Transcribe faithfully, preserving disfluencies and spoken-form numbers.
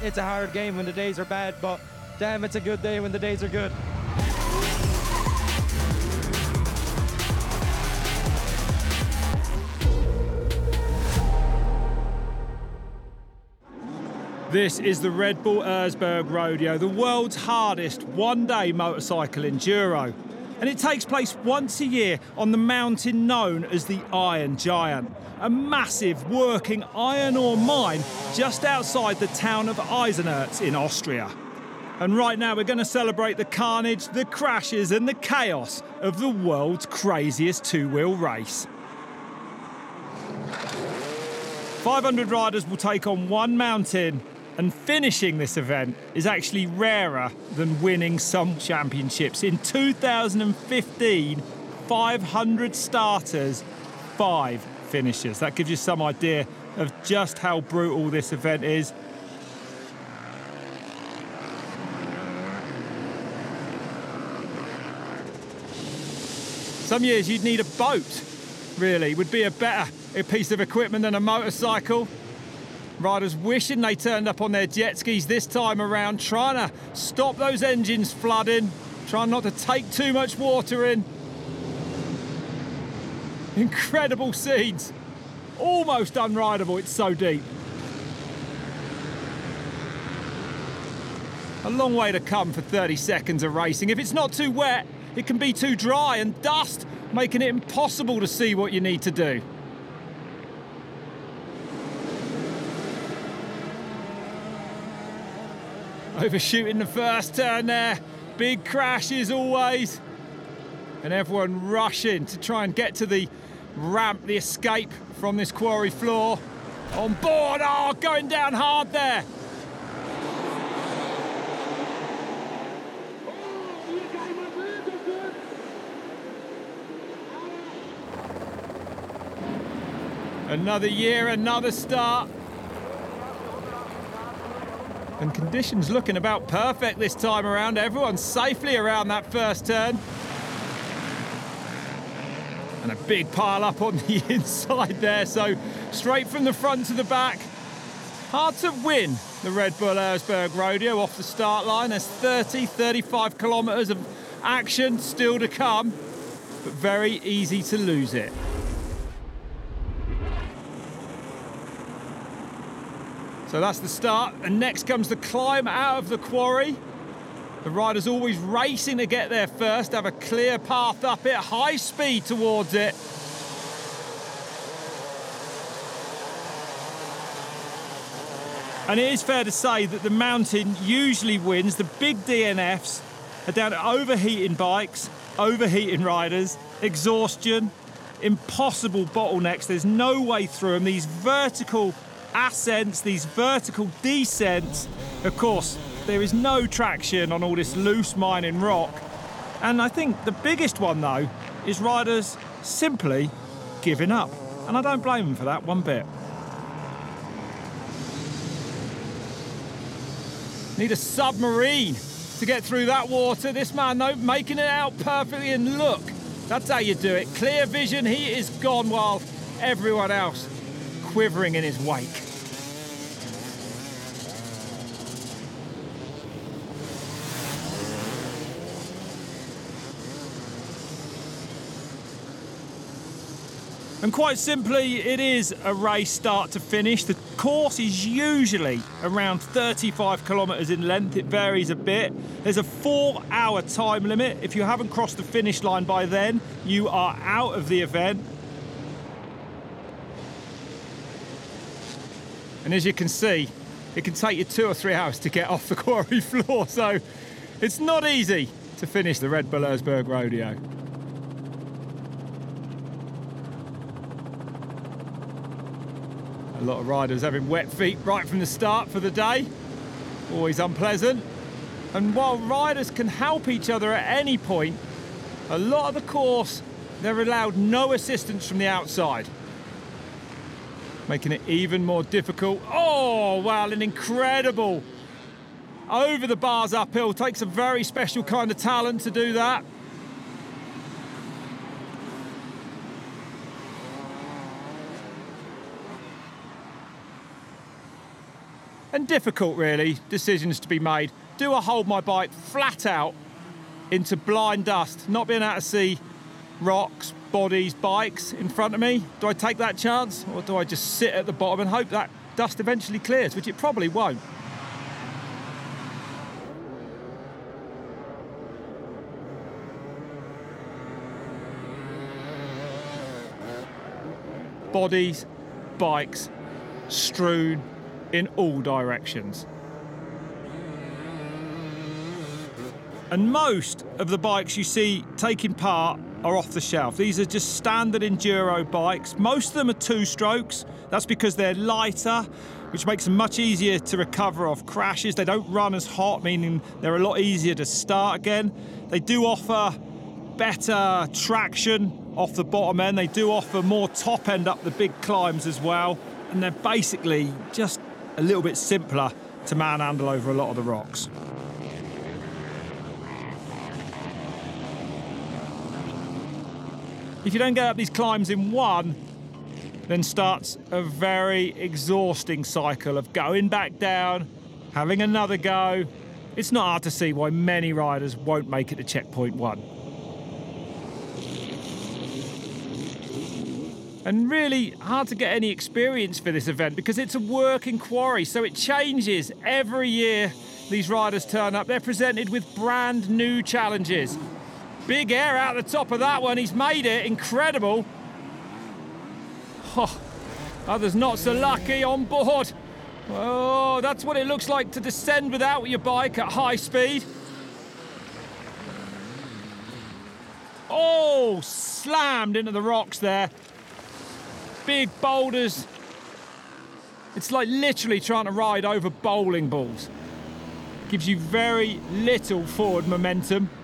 it's a hard game when the days are bad, but damn, it's a good day when the days are good. This is the Red Bull Erzberg Rodeo, the world's hardest one-day motorcycle enduro. And it takes place once a year on the mountain known as the Iron Giant, a massive working iron ore mine just outside the town of Eisenerz in Austria. And right now we're going to celebrate the carnage, the crashes and the chaos of the world's craziest two-wheel race. five hundred riders will take on one mountain, and finishing this event is actually rarer than winning some championships. In two thousand fifteen, five hundred starters, five finishers. That gives you some idea of just how brutal this event is. Some years you'd need a boat, really, would be a better piece of equipment than a motorcycle. Riders wishing they turned up on their jet skis this time around, trying to stop those engines flooding, trying not to take too much water in. Incredible scenes. Almost unrideable, it's so deep. A long way to come for thirty seconds of racing. If it's not too wet, it can be too dry and dust, making it impossible to see what you need to do. Overshooting the first turn there, big crashes always, and everyone rushing to try and get to the ramp, the escape from this quarry floor. On board, oh, going down hard there. Another year, another start. And conditions looking about perfect this time around. Everyone's safely around that first turn. And a big pile up on the inside there, so straight from the front to the back. Hard to win the Red Bull Erzberg Rodeo off the start line. There's thirty, thirty-five kilometres of action still to come, but very easy to lose it. So that's the start, and next comes the climb out of the quarry. The riders always racing to get there first, have a clear path up it, high speed towards it. And it is fair to say that the mountain usually wins. The big D N Fs are down to overheating bikes, overheating riders, exhaustion, impossible bottlenecks. There's no way through them. These vertical ascents, these vertical descents. Of course, there is no traction on all this loose mining rock. And I think the biggest one, though, is riders simply giving up. And I don't blame them for that one bit. Need a submarine to get through that water. This man, though, making it out perfectly, and look, that's how you do it. Clear vision, he is gone while everyone else quivering in his wake. And quite simply, it is a race start to finish. The course is usually around thirty-five kilometres in length. It varies a bit. There's a four hour time limit. If you haven't crossed the finish line by then, you are out of the event. And as you can see, it can take you two or three hours to get off the quarry floor. So it's not easy to finish the Red Bull Erzberg Rodeo. A lot of riders having wet feet right from the start for the day. Always unpleasant. And while riders can help each other at any point, a lot of the course, they're allowed no assistance from the outside, making it even more difficult. Oh, wow, an incredible over the bars uphill. Takes a very special kind of talent to do that. and difficult, really, decisions to be made. Do I hold my bike flat out into blind dust, not being able to see rocks, bodies, bikes in front of me? Do I take that chance, or do I just sit at the bottom and hope that dust eventually clears, which it probably won't? Bodies, bikes, strewn in all directions. And most of the bikes you see taking part are off the shelf. These are just standard enduro bikes. Most of them are two strokes. That's because they're lighter, which makes them much easier to recover off crashes. They don't run as hot, meaning they're a lot easier to start again. They do offer better traction off the bottom end. They do offer more top end up the big climbs as well. And they're basically just a little bit simpler to manhandle over a lot of the rocks. If you don't get up these climbs in one, then starts a very exhausting cycle of going back down, having another go. It's not hard to see why many riders won't make it to checkpoint one. And really hard to get any experience for this event because it's a working quarry, so it changes every year. These riders turn up, they're presented with brand new challenges. Big air out the top of that one, he's made it, incredible. Oh, others not so lucky on board. Oh, that's what it looks like to descend without your bike at high speed. Oh, slammed into the rocks there. Big boulders. It's like literally trying to ride over bowling balls. Gives you very little forward momentum.